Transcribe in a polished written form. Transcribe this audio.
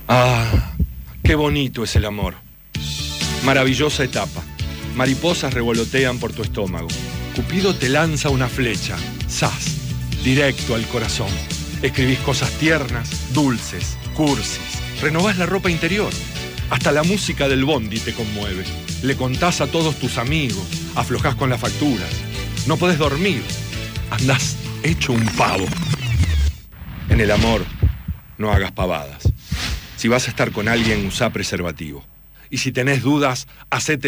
Ah, qué bonito es el amor. Maravillosa etapa. Mariposas revolotean por tu estómago. Cupido te lanza una flecha. ¡Zas! Directo al corazón. Escribís cosas tiernas, dulces, cursis. Renovás la ropa interior. Hasta la música del bondi te conmueve. Le contás a todos tus amigos. Aflojás con las facturas. No podés dormir. Andás hecho un pavo. En el amor, no hagas pavadas. Si vas a estar con alguien, usá preservativo. Y si tenés dudas, hacete